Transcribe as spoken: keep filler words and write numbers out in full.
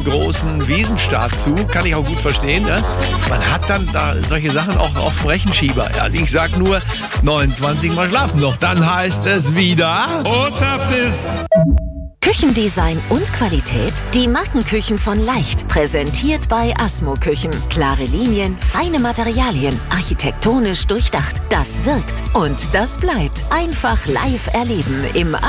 großen Wiesenstart zu. Kann ich auch gut verstehen. Ne? Man hat dann da solche Sachen auch auf dem Rechenschieber. Also ich sag nur neunundzwanzig Mal schlafen noch. Dann heißt es wieder... Ortschaft ist... Küchendesign und Qualität? Die Markenküchen von Leicht. Präsentiert bei Asmo Küchen. Klare Linien, feine Materialien, architektonisch durchdacht. Das wirkt und das bleibt. Einfach live erleben im